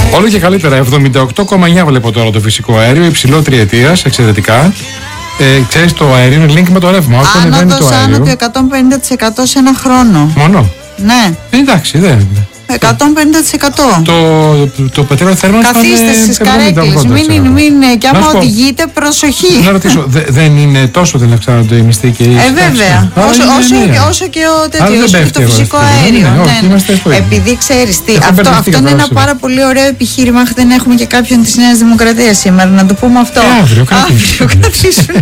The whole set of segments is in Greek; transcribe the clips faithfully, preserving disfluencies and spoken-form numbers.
Όλο και καλύτερα. εβδομήντα οκτώ κόμμα εννιά βλέπω τώρα το φυσικό αέριο, υψηλό τριετίας, εξαιρετικά. Ε, ξέρεις, το αέριο είναι link με το ρεύμα. Όσο ανεβαίνει το αέριο. Άνω το εκατόν πενήντα τοις εκατό σε ένα χρόνο. Μόνο. Ναι. Ε, εντάξει, δεν. εκατόν πενήντα τοις εκατό. Το, το, το πετρέλαιο θέρμανσης. Καθίστε στις καρέκλες. Μην είναι, μην, και άμα οδηγείτε, προσοχή. Να ρωτήσω, δε, δεν είναι τόσο δεν αυξάνονται οι μισθοί και οι. Ε, βέβαια. Όσο, όσο, όσο και ο τέτοιο, όσο και το φυσικό αέριο. Ναι, ναι. Επειδή ξέρεις τι, αυτό, αυτό είναι ένα πάρα πολύ ωραίο επιχείρημα. Δεν έχουμε και κάποιον της Νέας Δημοκρατίας σήμερα, να το πούμε αυτό. Ε, αύριο, καθίσουν.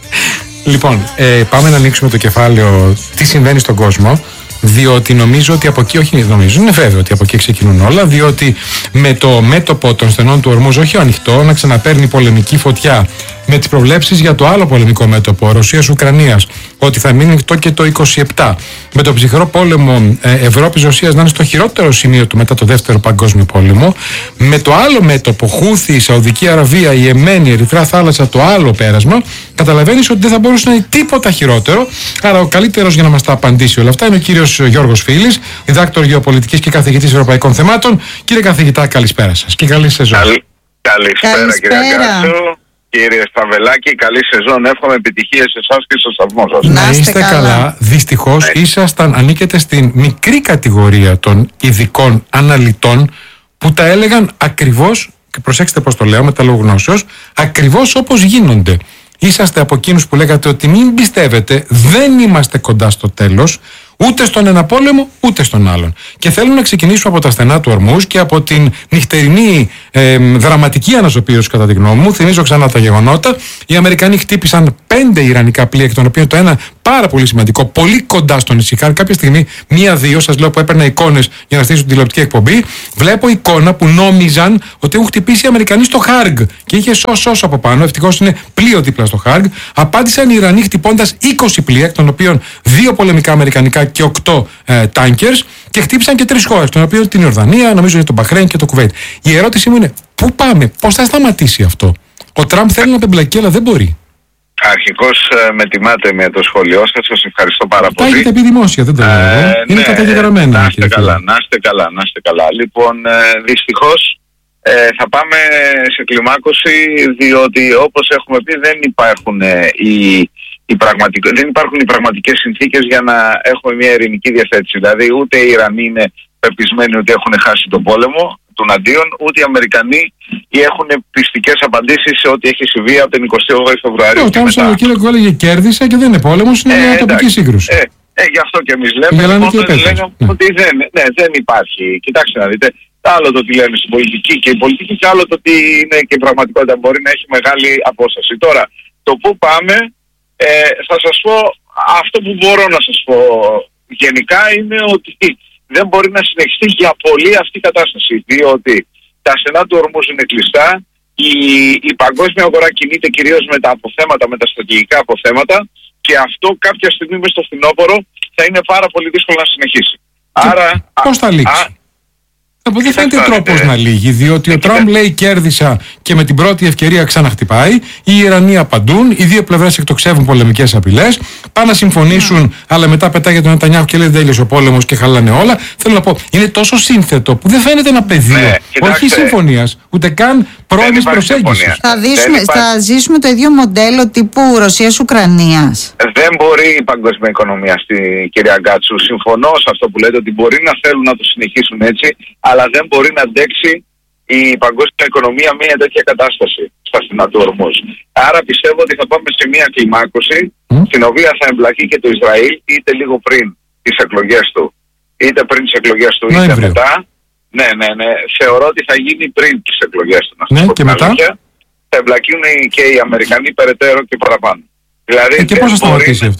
Λοιπόν, ε, πάμε να ανοίξουμε το κεφάλαιο τι συμβαίνει στον κόσμο. Διότι νομίζω ότι από εκεί, όχι νομίζω, είναι βέβαιο ότι από εκεί ξεκινούν όλα. Διότι με το μέτωπο των στενών του Ορμούζ, όχι ανοιχτό, να ξαναπαίρνει πολεμική φωτιά, με τις προβλέψεις για το άλλο πολεμικό μέτωπο Ρωσίας-Ουκρανίας, ότι θα μείνει ανοιχτό και το είκοσι επτά, με το ψυχρό πόλεμο ε, Ευρώπης-Ρωσίας να είναι στο χειρότερο σημείο του μετά το δεύτερο παγκόσμιο πόλεμο, με το άλλο μέτωπο Χούθη, η Σαουδική Αραβία, η Εμένη, η Ερυθρά Θάλασσα, το άλλο πέρασμα, καταλαβαίνεις ότι δεν θα μπορούσε να είναι τίποτα χειρότερο. Άρα ο καλύτερος για να μας τα απαντήσει όλα αυτά είναι ο κύριος Γιώργος Φίλης, διδάκτορ γεωπολιτικής και καθηγητής ευρωπαϊκών θεμάτων. Κύριε καθηγητά, καλησπέρα σας και καλή σεζόν. Καλη... Καλησπέρα, καλησπέρα κύριε Γκάτσο. Κύριε Σταβελάκη, καλή σεζόν. Εύχομαι επιτυχίες σε εσάς και στο σταθμό σας. Να είστε καλά. καλά. Δυστυχώς ναι. ήσασταν, ανήκετε στην μικρή κατηγορία των ειδικών αναλυτών που τα έλεγαν ακριβώς, και προσέξτε πώς το λέω με τα λόγου γνώσεως, ακριβώς όπως γίνονται. Είσαστε από εκείνους που λέγατε ότι μην πιστεύετε, δεν είμαστε κοντά στο τέλος, ούτε στον ένα πόλεμο, ούτε στον άλλον. Και θέλουν να ξεκινήσουμε από τα στενά του Ορμούζ και από την νυχτερινή ε, δραματική αναζωπήρωση, κατά τη γνώμη μου. Θυμίζω ξανά τα γεγονότα. Οι Αμερικανοί χτύπησαν πέντε ιρανικά πλοία, εκ των οποίων το ένα πάρα πολύ σημαντικό, πολύ κοντά στον Ισιχάρ. Κάποια στιγμή, μία-δύο, σας λέω που έπαιρνα εικόνες για να στήσω την τηλεοπτική εκπομπή, βλέπω εικόνα που νόμιζαν ότι έχουν χτυπήσει οι Αμερικανοί στο Χάργκ και είχε σω-σω από πάνω. Ευτυχώς είναι πλοίο δίπλα στο Χάργκ. Απάντησαν οι Ιρανοί χτυπώντας είκοσι πλοία, εκ των οποίων δύο πολεμικά αμερικανικά και οκτώ τάνκερς, και χτύπησαν και τρεις χώρες, των οποίων την Ιορδανία, νομίζω είναι το Μπαχρέιν και το Κουβέιτ. Η ερώτησή μου είναι, πού πάμε, πώς θα σταματήσει αυτό? Ο Τραμπ θέλει να πεμπλακεί, αλλά δεν μπορεί. Αρχικώς με τιμάτε με το σχόλιο σας, σας ευχαριστώ πάρα πολύ. Τα έχετε πει δημόσια, δεν το λέω εγώ. Ε, είναι ναι, καταγεγραμμένα. Να είστε καλά, να είστε καλά, να είστε καλά. Λοιπόν, ε, δυστυχώς ε, θα πάμε σε κλιμάκωση, διότι όπως έχουμε πει δεν υπάρχουν ε, οι... Οι πραγματικ... δεν υπάρχουν οι πραγματικές συνθήκες για να έχουμε μια ειρηνική διαθέτηση. Δηλαδή, ούτε οι Ιρανοί είναι πεπισμένοι ότι έχουν χάσει τον πόλεμο των αντίον, ούτε οι Αμερικανοί έχουν πιστικές απαντήσεις σε ό,τι έχει συμβεί από την εικοστή όγδοη Φεβρουαρίου. Ο Τραμπ στο κύριο που έλεγε κέρδισε και δεν είναι πόλεμος, είναι ε, μια τοπική σύγκρουση. Ε, ε, γι' αυτό και εμείς λέμε, λοιπόν, και λέγαμε ναι. ότι δεν, ναι, δεν υπάρχει. Κοιτάξτε να δείτε, άλλο το τι λένε στην πολιτική και η πολιτική, και άλλο το τι είναι και η πραγματικότητα. Μπορεί να έχει μεγάλη απόσταση. Τώρα, το πού πάμε. Ε, θα σας πω, αυτό που μπορώ να σας πω γενικά είναι ότι δεν μπορεί να συνεχιστεί για πολύ αυτή η κατάσταση, διότι τα στενά του Ορμούζ είναι κλειστά, η, η παγκόσμια αγορά κινείται κυρίως με τα αποθέματα, με τα στρατηγικά αποθέματα, και αυτό κάποια στιγμή μες στο φθινόπωρο θα είναι πάρα πολύ δύσκολο να συνεχίσει. Και Άρα, πώς θα λήξει? Α, Από δεν φαίνεται τρόπος να λύγει, διότι ο Τραμπ λέει κέρδισα και με την πρώτη ευκαιρία ξαναχτυπάει. Οι Ιρανοί απαντούν, οι δύο πλευρές εκτοξεύουν πολεμικές απειλές. Πάνε να συμφωνήσουν, yeah. αλλά μετά πετάγεται τον Νετανιάχου και λέει δεν τέλειωσε ο πόλεμος και χαλάνε όλα. Θέλω να πω, είναι τόσο σύνθετο που δεν φαίνεται ένα πεδίο, yeah, όχι συμφωνίας, ούτε καν πρώιμης προσέγγισης. Θα, δίσουμε, θα ζήσουμε το ίδιο μοντέλο τύπου Ρωσίας-Ουκρανίας. Δεν μπορεί η παγκόσμια οικονομία, στη κυρία Γκάτσου. Συμφωνώ σε αυτό που λέτε, ότι μπορεί να θέλουν να το συνεχίσουν έτσι, αλλά δεν μπορεί να αντέξει η παγκόσμια οικονομία μια τέτοια κατάσταση στα στενά του Ορμούζ. Άρα πιστεύω ότι θα πάμε σε μια κλιμάκωση, mm. στην οποία θα εμπλακεί και το Ισραήλ, είτε λίγο πριν τις εκλογές του, είτε πριν τις εκλογές του, είτε Νοέμβριο. μετά. Ναι, ναι, ναι. Θεωρώ ότι θα γίνει πριν τις εκλογές του. Ναι, και μετά. Αλήθεια, θα εμπλακούν και οι Αμερικανοί περαιτέρω και παραπάνω. Δηλαδή, ε, και πώς θα σταματήσει μπορεί... αυτό?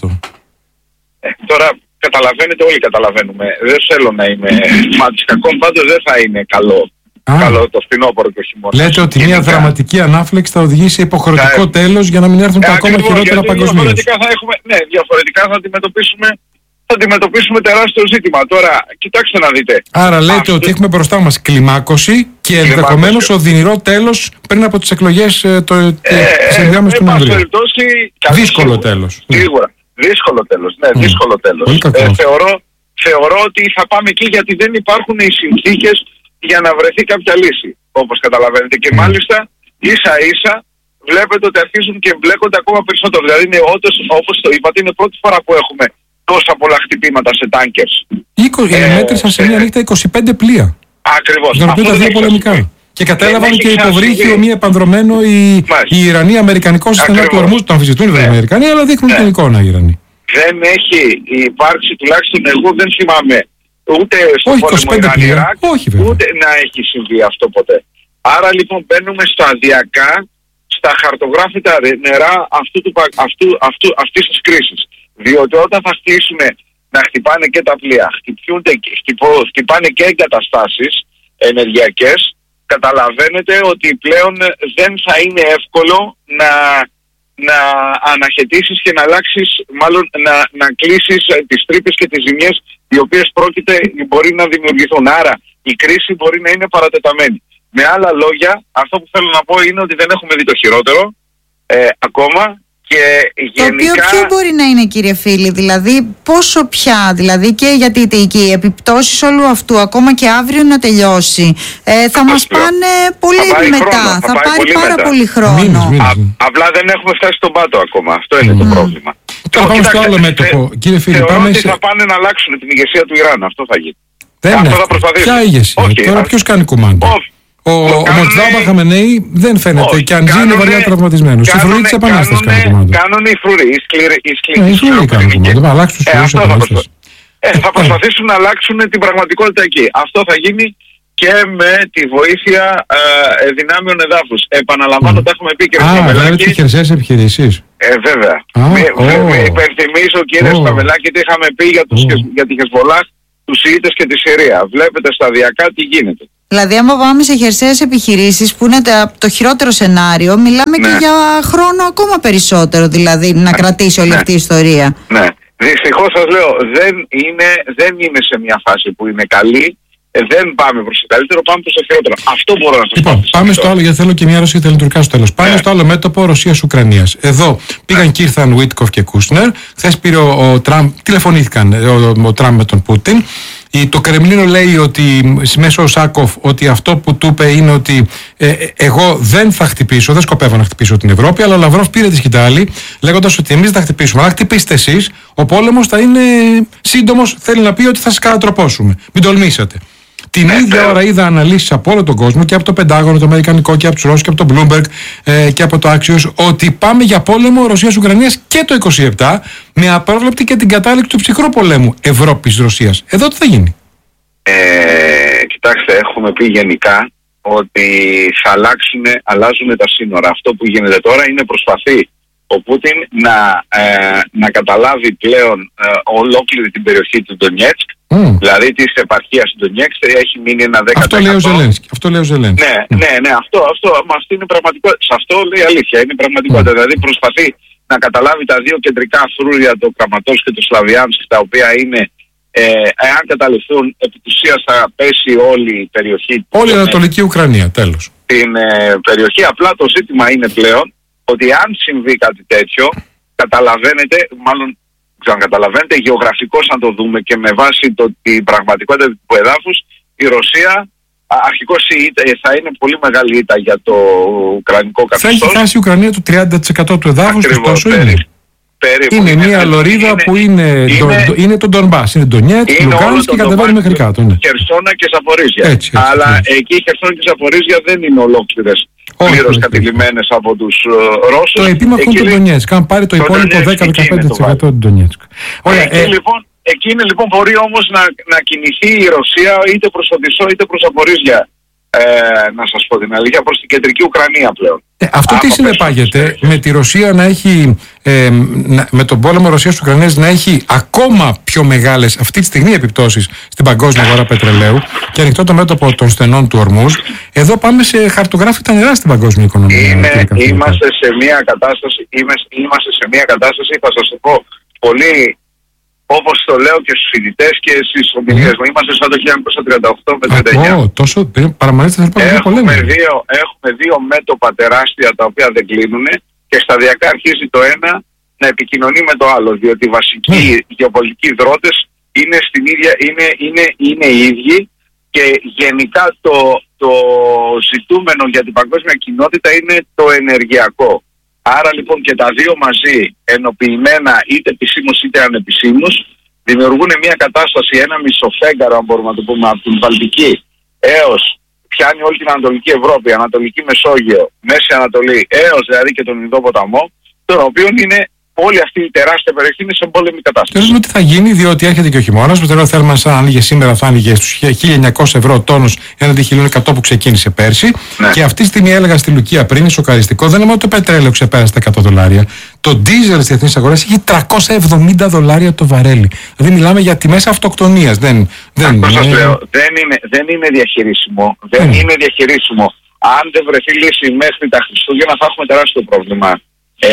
Ε, τώρα καταλαβαίνετε, όλοι καταλαβαίνουμε. Δεν θέλω να είμαι μάτις κακών, πάντως δεν θα είναι καλό. Α. Καλό το φθινόπωρο και ο χειμώνας. Λέτε ότι μια δραματική ανάφλεξη θα οδηγήσει σε υποχρεωτικό θα... τέλος για να μην έρθουν ε, τα ακόμα χειρότερα παγκοσμίως. Διαφορετικά θα έχουμε, ναι, διαφορετικά θα αντιμετωπίσουμε, θα αντιμετωπίσουμε τεράστιο ζήτημα. Τώρα, κοιτάξτε να δείτε. Άρα λέτε αυτό... ότι έχουμε μπροστά μας κλιμάκωση και ενδεχομένως οδυνηρό τέλος πριν από τις εκλογές ε, το, της ενδιάμεσης του Νοεμβρίου. Δύσκολο τέλος. Σίγουρα. Δύσκολο τέλος. Ναι, mm. δύσκολο τέλος. Ε, θεωρώ, θεωρώ ότι θα πάμε εκεί, γιατί δεν υπάρχουν οι συνθήκες για να βρεθεί κάποια λύση. όπως καταλαβαίνετε. Και μάλιστα ίσα ίσα βλέπετε ότι αρχίζουν και μπλέκονται ακόμα περισσότερο. Δηλαδή είναι όντως, όπως το είπατε, είναι πρώτη φορά που έχουμε τόσα πολλά χτυπήματα σε τάγκερς. Ε, μέτρησα σε μια νύχτα είκοσι πέντε πλοία. Ακριβώς. Για να πει τα δύο πολεμικά. Και κατέλαβαν και υποβρύχιο μη επανδρομένο οι, οι Ιρανοί Αμερικανικός στενά του Ορμούζ. Το αμφισβητούν ναι. οι Αμερικανοί, αλλά δείχνουν ναι. την εικόνα οι Ιρανοί. Δεν έχει υπάρξει, τουλάχιστον εγώ δεν θυμάμαι, ούτε στο πόλεμο Ιράν-Ιράκ, ούτε να έχει συμβεί αυτό ποτέ. Άρα λοιπόν μπαίνουμε σταδιακά στα χαρτογράφητα νερά αυτού του, αυτού, αυτού, αυτής της κρίσης. Διότι όταν θα χτίσουν να χτυπάνε και τα πλοία, χτυπάνε και εγκαταστάσεις ενεργειακές, καταλαβαίνετε ότι πλέον δεν θα είναι εύκολο να, να αναχαιτήσεις και να αλλάξεις, μάλλον να, να κλείσεις τις τρύπες και τις ζημιές οι οποίες πρόκειται, μπορεί να δημιουργηθούν. Άρα η κρίση μπορεί να είναι παρατεταμένη. Με άλλα λόγια, αυτό που θέλω να πω είναι ότι δεν έχουμε δει το χειρότερο ε, ακόμα. Και γενικά... Το οποίο ποιο μπορεί να είναι, κύριε Φίλη, δηλαδή πόσο πια, δηλαδή και γιατί οι επιπτώσεις όλου αυτού ακόμα και αύριο να τελειώσει ε, θα μας πάνε πολύ θα μετά, χρόνο, θα, θα πάρει πολύ πάρα μετά. πολύ χρόνο. Μήνες, μήνες. Α, απλά δεν έχουμε φτάσει στον πάτο ακόμα, αυτό είναι mm. το πρόβλημα. Τώρα πάμε στο άλλο μέτωπο, κύριε Φίλη. Θεωρώ πάμε ότι σε... θα πάνε να αλλάξουν την ηγεσία του Ιράν, αυτό θα γίνει. Δεν αυτό θα προσπαθήσουν. Ποια ηγεσία, okay, τώρα ποιος κάνει κουμάντα. Ο, ο Μοτζάμπα Χαμενέη δεν φαίνεται όχι, και αν ζει είναι βαριά τραυματισμένο. Στη φρουρή της Επανάστασης κάνει κουμάντα. Κάνουν οι φρουροί, οι σκληροί. Οι σκληροί κάνουν κουμάντα. Θα αλλάξουν τους φρουρούς της Επανάστασης. Θα προσπαθήσουν να αλλάξουν την πραγματικότητα εκεί. Αυτό θα γίνει και με τη βοήθεια ε, δυνάμεων εδάφους. Επαναλαμβάνω, τα έχουμε πει και Α, δηλαδή τις χερσαίες επιχειρήσεις. Ε, βέβαια. Με υπενθυμίσω, κύριε Σταβελάκη, τι είχαμε πει για τη Χεσβολάχ, τους Σιήτες και τη Συρία. Βλέπετε σταδιακά τι γίνεται. Δηλαδή, άμα πάμε σε χερσαίες επιχειρήσεις, που είναι το χειρότερο σενάριο, μιλάμε ναι. και για χρόνο ακόμα περισσότερο, δηλαδή, να ναι. κρατήσει όλη ναι. αυτή η ιστορία. Ναι. Δυστυχώς σας λέω, δεν είναι, δεν είναι σε μια φάση που είναι καλή. Ε, δεν πάμε προς το καλύτερο, πάμε προς το χειρότερο. Αυτό μπορώ να σας λοιπόν, πω. Πάμε στο άλλο, γιατί θέλω και μια ερώτηση τελετουργικά στο τέλος. Πάμε ναι. στο άλλο μέτωπο Ρωσίας-Ουκρανίας. Εδώ πήγαν ναι. και ήρθαν Βίτκοφ και Κούσνερ. Χθες πήρε ο, ο Τραμπ, τηλεφωνήθηκαν ο, ο, ο Τραμπ με τον Πούτιν. Το Κρεμλίνο λέει ότι μέσω Σάκοφ ότι αυτό που του είπε είναι ότι ε, εγώ δεν θα χτυπήσω, δεν σκοπεύω να χτυπήσω την Ευρώπη, αλλά ο Λαυρόφ πήρε τη σκητάλη λέγοντας ότι εμείς δεν θα χτυπήσουμε. Αν χτυπήσετε εσείς, ο πόλεμος θα είναι σύντομος, θέλει να πει ότι θα σας κατατροπώσουμε. Μην τολμήσετε. Την ίδια ώρα είδα αναλύσεις από όλο τον κόσμο και από το Πεντάγωνο, το Αμερικανικό και από τους Ρώσους και από το Bloomberg ε, και από το Axios ότι πάμε για πόλεμο Ρωσίας-Ουκρανίας και το είκοσι επτά με απρόβλεπτη και την κατάληξη του ψυχρού πολέμου Ευρώπης-Ρωσίας. Εδώ τι θα γίνει? Ε, κοιτάξτε, έχουμε πει γενικά ότι θα αλλάξουν, αλλάζουν τα σύνορα. Αυτό που γίνεται τώρα είναι προσπαθεί ο Πούτιν να, ε, να καταλάβει πλέον ε, ολόκληρη την περιοχή του Ντονιέτσκ. Mm. Δηλαδή της επαρχίας του Ντονιέτσκ έχει μείνει ένα δέκα τοις εκατό. Αυτό λέει ο Ζελένσκι. Αυτό λέει ο Ζελένσκι. Ναι, mm. ναι, ναι, αυτό, αυτό, αυτό είναι πραγματικότητα. Σε αυτό λέει αλήθεια, είναι πραγματικότητα. Mm. Δηλαδή προσπαθεί να καταλάβει τα δύο κεντρικά φρούρια, το Κραματός και το Σλαβιάνσκ, τα οποία είναι, ε, εάν καταληφθούν, επί της ουσίας θα πέσει όλη η περιοχή. Όλη η Ανατολική Ουκρανία, τέλος. Την ε, περιοχή, απλά το ζήτημα είναι πλέον ότι αν συμβεί κάτι τέτοιο, καταλαβαίνετε, μάλλον ξανακαταλαβαίνετε, γεωγραφικώς να το δούμε και με βάση το, την πραγματικότητα του εδάφους, η Ρωσία αρχικώς θα είναι πολύ μεγάλη ήττα για το ουκρανικό καθεστώς. Θα έχει χάσει η Ουκρανία το τριάντα τοις εκατό του εδάφους, ωστόσο είναι. Περίπου, είναι είναι μια λωρίδα είναι, που είναι, είναι, το, είναι το Ντονμπάς, είναι το Ντονιέτσκ, Λουγκάνσκ και κατεβαίνει μέχρι κάτω. Ναι. Χερσόνα και Ζαπορίζια. Έτσι, έτσι, αλλά έτσι. Εκεί η Χερσόνα και η Ζαπορίζια δεν είναι ολόκληρες πλήρως κατηλημμένες από τους uh, Ρώσους. Το επίμαχο είναι το Ντονιέτσκ. Αν πάρει το, το υπόλοιπο δέκα με δεκαπέντε τοις εκατό του Ντονιέτσκ. Εκεί λοιπόν, εκείνη λοιπόν μπορεί όμως να, να κινηθεί η Ρωσία είτε προς Οδυσσό είτε προς Ζαπορίζια. Ε, να σας πω την αλήθεια, προς την κεντρική Ουκρανία πλέον. Ε, αυτό τι συνεπάγεται με τη Ρωσία να έχει, ε, να, με τον πόλεμο Ρωσίας-Ουκρανίας να έχει ακόμα πιο μεγάλες αυτή τη στιγμή επιπτώσεις στην παγκόσμια αγορά πετρελαίου και ανοιχτό το μέτωπο των στενών του Ορμούζ. Εδώ πάμε σε χαρτογράφητα νερά στην παγκόσμια οικονομία. Είναι, είμαστε, σε μια κατάσταση, είμαστε, είμαστε σε μια κατάσταση, θα σας το πω, πολύ... Όπως το λέω και στους φοιτητές και στις ομιλίες μου, είμαστε σαν το χίλια εννιακόσια τριάντα οκτώ με τριάντα εννιά. Ω, τόσο παραμονέστε θα πάμε έχουμε, δύο, έχουμε δύο μέτωπα τεράστια τα οποία δεν κλείνουν και σταδιακά αρχίζει το ένα να επικοινωνεί με το άλλο, διότι οι βασικοί mm. γεωπολιτικοί δρότες είναι, στην ίδια, είναι, είναι, είναι οι ίδιοι και γενικά το, το ζητούμενο για την παγκόσμια κοινότητα είναι το ενεργειακό. Άρα λοιπόν και τα δύο μαζί, ενοποιημένα είτε επισήμως είτε ανεπισήμως, δημιουργούν μια κατάσταση, ένα μισοφέγγαρο, αν μπορούμε να το πούμε, από την Βαλτική έως πιάνει όλη την Ανατολική Ευρώπη, Ανατολική Μεσόγειο, Μέση Ανατολή, έως δηλαδή και τον Ινδικό ποταμό, τον οποίο είναι όλη αυτή η τεράστια περιοχή είναι σε πόλεμη κατάσταση. Θέλουμε τι θα γίνει, διότι έρχεται και ο χειμώνας. Το τέλο θέλουμε, σαν άνοιγε σήμερα, θα άνοιγε στους χίλια εννιακόσια ευρώ τόνους έναντι χίλια εκατό που ξεκίνησε πέρσι. Ναι. Και αυτή τη στιγμή έλεγα στη Λουκία πριν, είναι σοκαριστικό. Δεν είναι μόνο το πετρέλαιο ξεπέρασε τα εκατό δολάρια. Το ντίζελ στις διεθνείς αγορές έχει τριακόσια εβδομήντα δολάρια το βαρέλι. Δηλαδή μιλάμε για τιμές αυτοκτονίας. Δεν, δεν, σας είναι... λέω, δεν, είναι, δεν είναι διαχειρίσιμο. Δεν mm. είναι διαχειρίσιμο. Αν δεν βρεθεί λύση μέχρι τα Χριστούγεννα, θα έχουμε τεράστιο πρόβλημα. Ε,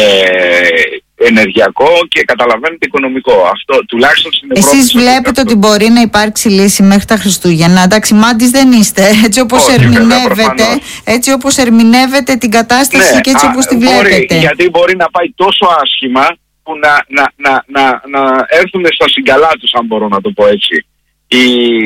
ενεργειακό και καταλαβαίνετε οικονομικό. Αυτό τουλάχιστον στην Ευρώπη. Εσείς βλέπετε ότι μπορεί να υπάρξει λύση μέχρι τα Χριστούγεννα. Εντάξει, μάντης δεν είστε. Έτσι όπως ερμηνεύετε, έτσι όπως ερμηνεύετε την κατάσταση, ναι, και έτσι όπως τη βλέπετε. Μπορεί, γιατί μπορεί να πάει τόσο άσχημα που να, να, να, να, να έρθουν στα συγκαλά τους, αν μπορώ να το πω έτσι, οι,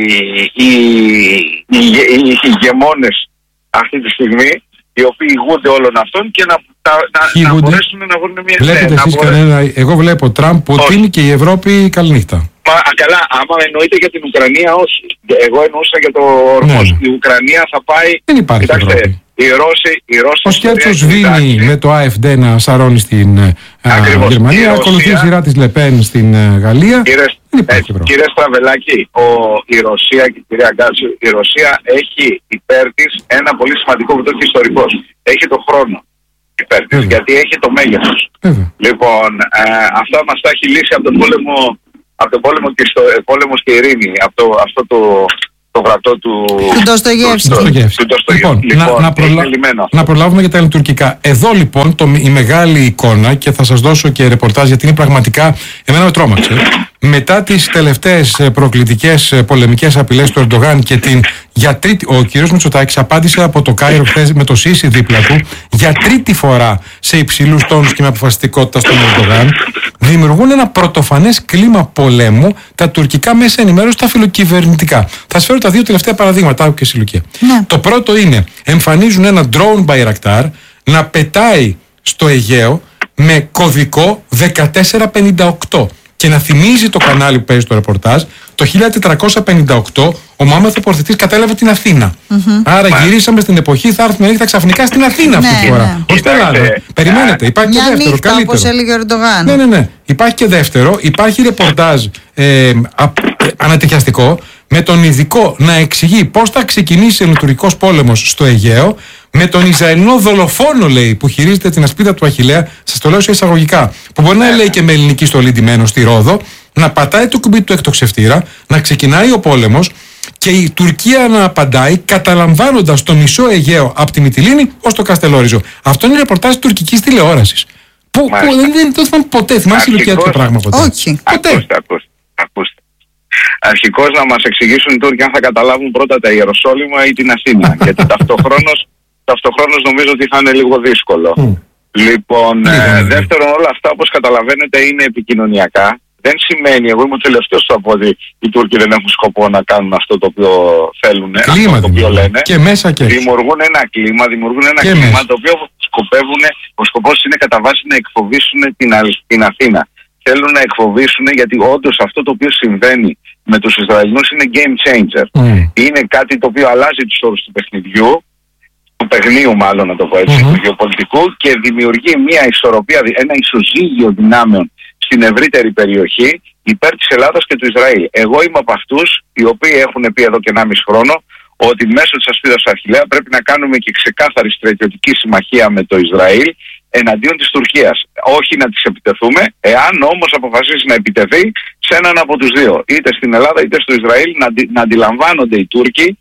οι, οι, οι, οι ηγεμόνες αυτή τη στιγμή, οι οποίοι ηγούνται όλων αυτών και να, να, να μπορέσουν να βρουν μια ιδέα. Βλέπετε εσείς κανένα, εγώ βλέπω Τραμπ, Πούτιν και η Ευρώπη καληνύχτα. Μα, καλά, άμα εννοείται για την Ουκρανία, όχι. Εγώ εννοούσα για το Ορμός. Ναι. Η Ουκρανία θα πάει... Δεν υπάρχει κοιτάξτε, Ευρώπη. Οι Ρώσοι, οι Ρώσοι... Ο Σκέρτσος σβήνει με το AfD να σαρώνει στην α, Γερμανία, ακολουθεί η σειρά της Λεπέν στην α, Γαλλία. Κύριε, έτσι, κύριε Στραβελάκη, ο, η Ρωσία και η κυρία Γκάτσου, η Ρωσία έχει υπέρ της ένα πολύ σημαντικό που το έχει ιστορικός. Έχει το χρόνο υπέρ της, γιατί έχει το μέγεθος. Βέβαια. Λοιπόν, ε, αυτά μας τα έχει λύσει από τον πόλεμο, από τον πόλεμο, και, στο, πόλεμος και ειρήνη, από το, αυτό το... το γραπτό του Ντοστογεύσκη. Λοιπόν, λοιπόν, να, να, προλα... να προλάβουμε για τα ελληνοτουρκικά. Εδώ λοιπόν το, η μεγάλη εικόνα, και θα σας δώσω και ρεπορτάζ γιατί είναι πραγματικά, εμένα με τρόμαξε. Μετά τις τελευταίες προκλητικές πολεμικές απειλές του Ερντογάν και την για τρίτη, ο κ. Μητσοτάκης απάντησε από το Κάιρο χθες με το Σίσι δίπλα του για τρίτη φορά σε υψηλούς τόνους και με αποφασιστικότητα στον Ερντογάν. Δημιουργούν ένα πρωτοφανές κλίμα πολέμου τα τουρκικά μέσα ενημέρωση, τα φιλοκυβερνητικά. Θα σας φέρω τα δύο τελευταία παραδείγματα, άκου και στη Λουκία. Ναι. Το πρώτο είναι, εμφανίζουν ένα drone Bayraktar να πετάει στο Αιγαίο με κωδικό δεκατέσσερα πενήντα οκτώ. Και να θυμίζει το κανάλι που παίζει το ρεπορτάζ, το χίλια τετρακόσια πενήντα οκτώ ο Μωάμεθ ο Πορθητής κατέλαβε την Αθήνα. Mm-hmm. Άρα Μα... γυρίσαμε στην εποχή, θα έρθουμε νύχτα ξαφνικά στην Αθήνα αυτή τη φορά. Ναι. Όχι στην Ελλάδα. Περιμένετε, υπάρχει μια και δεύτερο. Νύχτα, καλύτερο. Όπως έλεγε ο Ερντογάν. Ναι, ναι, ναι. Υπάρχει και δεύτερο. Υπάρχει ρεπορτάζ ε, α, ανατριχιαστικό με τον ειδικό να εξηγεί πώς θα ξεκινήσει ο ελληνοτουρκικός πόλεμος στο Αιγαίο. Με τον Ισραηλινό δολοφόνο, λέει, που χειρίζεται την ασπίδα του Αχιλλέα, σας το λέω σε εισαγωγικά, που μπορεί να λέει και με ελληνική στολή ντυμένο στη Ρόδο, να πατάει το κουμπί του εκτοξευτήρα, να ξεκινάει ο πόλεμος και η Τουρκία να απαντάει καταλαμβάνοντας το μισό Αιγαίο από τη Μυτιλήνη ως το Καστελόριζο. Αυτό είναι ρεπορτάζ τουρκικής τηλεόρασης. Που, που δεν, δεν το θυμάμαι ποτέ. Θυμάσαι η Λουκία τέτοιο πράγμα ποτέ? Όχι. Ποτέ. Ακούστε, ακούστε, ακούστε. Αρχικώς να μας εξηγήσουν οι Τούρκοι αν θα καταλάβουν πρώτα τα Ιεροσόλυμα ή την Αθήνα. Γιατί ταυτοχρόνως Ταυτοχρόνως νομίζω ότι θα είναι λίγο δύσκολο. Mm. Λοιπόν, ε, δεύτερον, όλα αυτά όπως καταλαβαίνετε είναι επικοινωνιακά. Δεν σημαίνει, εγώ είμαι ο τελευταίος που θα πω ότι οι Τούρκοι δεν έχουν σκοπό να κάνουν αυτό το οποίο θέλουν, κλίμα, αυτό το οποίο λένε. Και μέσα και δημιουργούν ένα κλίμα, δημιουργούν ένα και κλίμα μέσα. Το οποίο σκοπεύουν, ο σκοπός είναι κατά βάση να εκφοβήσουν την, την Αθήνα. Θέλουν να εκφοβήσουν, γιατί όντως αυτό το οποίο συμβαίνει με τους Ισραηλινούς είναι game changer. Mm. Είναι κάτι το οποίο αλλάζει τους όρους του παιχνιδιού, του παιχνίου μάλλον να το πω έτσι, mm-hmm. του γεωπολιτικού, και δημιουργεί μια ισορροπία, ένα ισοζύγιο δυνάμεων στην ευρύτερη περιοχή υπέρ της Ελλάδας και του Ισραήλ. Εγώ είμαι από αυτούς οι οποίοι έχουν πει εδώ και ενάμιση χρόνο ότι μέσω της ασπίδας του Αχιλλέα πρέπει να κάνουμε και ξεκάθαρη στρατιωτική συμμαχία με το Ισραήλ εναντίον της Τουρκίας. Όχι να της επιτεθούμε, εάν όμως αποφασίσει να επιτεθεί σε έναν από τους δύο, είτε στην Ελλάδα είτε στο Ισραήλ, να, αντι, να αντιλαμβάνονται οι Τούρκοι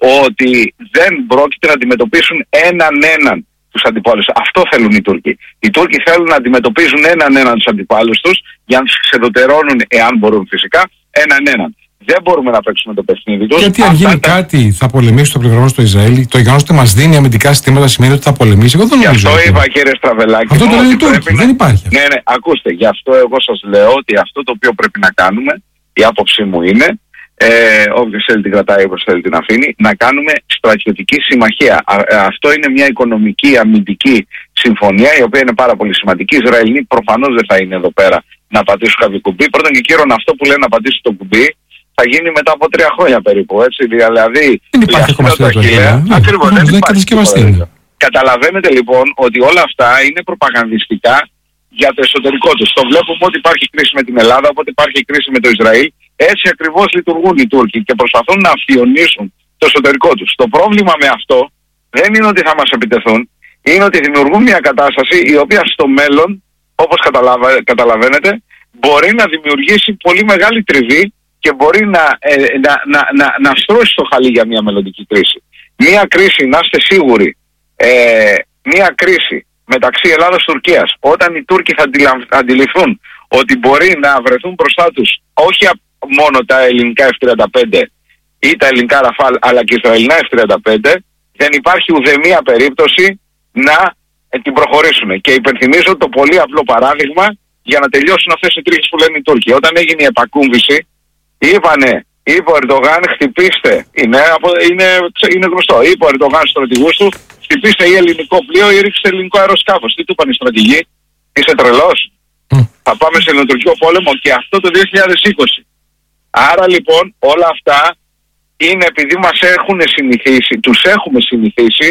ότι δεν πρόκειται να αντιμετωπίσουν έναν έναν τους αντιπάλους. Αυτό θέλουν οι Τούρκοι. Οι Τούρκοι θέλουν να αντιμετωπίζουν έναν έναν τους αντιπάλους τους για να τους ξεδωτερώνουν, εάν μπορούν φυσικά, έναν έναν. Δεν μπορούμε να παίξουμε το παιχνίδι τους. Γιατί αν γίνει τα... κάτι θα πολεμήσει το πλευρό στο Ισραήλ, το γεγονός ότι μας δίνει αμυντικά συστήματα σημαίνει ότι θα πολεμήσει. Εγώ δεν γι' νομίζω. αυτό είπα, κύριε Στραβελάκη. Αυτό το λένε οι Τούρκοι. Να... Δεν υπάρχει. Ναι, ναι, ακούστε. Γι' αυτό εγώ σας λέω ότι αυτό το οποίο πρέπει να κάνουμε, η άποψή μου είναι, Ε, όποιος θέλει την κρατάει, όποιος θέλει την αφήνει, να κάνουμε στρατιωτική συμμαχία. Α, αυτό είναι μια οικονομική, αμυντική συμφωνία, η οποία είναι πάρα πολύ σημαντική. Οι Ισραηλοί προφανώς δεν θα είναι εδώ πέρα να πατήσουν κάποιο κουμπί. Πρώτον και κύριον, αυτό που λένε να πατήσουν το κουμπί θα γίνει μετά από τρία χρόνια περίπου. Έτσι. Δηλαδή, δεν υπάρχει ακόμα στρατιωτική. Ακριβώς, δεν υπάρχει κατασκευαστεί. Καταλαβαίνετε λοιπόν ότι όλα αυτά είναι προπαγανδιστικά για το εσωτερικό τους. Το βλέπουμε ότι υπάρχει κρίση με την Ελλάδα, οπότε υπάρχει κρίση με το Ισραήλ. Έτσι ακριβώς λειτουργούν οι Τούρκοι και προσπαθούν να αφιονίσουν το εσωτερικό τους. Το πρόβλημα με αυτό δεν είναι ότι θα μας επιτεθούν, είναι ότι δημιουργούν μια κατάσταση η οποία στο μέλλον, όπως καταλαβα... καταλαβαίνετε, μπορεί να δημιουργήσει πολύ μεγάλη τριβή και μπορεί να, ε, να, να, να, να στρώσει το χαλί για μια μελλοντική κρίση. Μια κρίση, να είστε σίγουροι, ε, μια κρίση μεταξύ Ελλάδας-Τουρκίας, όταν οι Τούρκοι θα αντιληφθούν ότι μπορεί να βρεθούν μπροστά τους όχι μόνο τα ελληνικά εφ τριάντα πέντε ή τα ελληνικά Ραφάλ, αλλά και τα ελληνικά εφ τριάντα πέντε, δεν υπάρχει ουδέμια περίπτωση να ε, την προχωρήσουν. Και υπενθυμίζω το πολύ απλό παράδειγμα για να τελειώσουν αυτές οι τρίχες που λένε οι Τούρκοι. Όταν έγινε η επακούμβηση, είπανε, είπε ο Ερντογάν, χτυπήστε, είναι, είναι, είναι γνωστό, είπε ο Ερντογάν στους στρατηγούς του, χτυπήστε ή ελληνικό πλοίο ή ρίξτε ελληνικό αεροσκάφος. Τι του είπαν οι στρατηγοί, είσαι τρελός, mm. θα πάμε σε ελληνοτουρκικό πόλεμο, και αυτό το δύο χιλιάδες είκοσι. Άρα λοιπόν όλα αυτά είναι επειδή μας έχουν συνηθίσει, τους έχουμε συνηθίσει